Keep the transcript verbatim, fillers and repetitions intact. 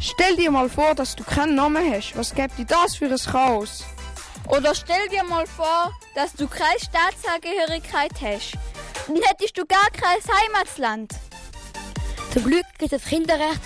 Stell dir mal vor, dass du keinen Namen hast. Was gibt dir das für ein Chaos? Oder stell dir mal vor, dass du keine Staatsangehörigkeit hast. Dann hättest du gar kein Heimatland. Zum Glück gibt es Kinderrecht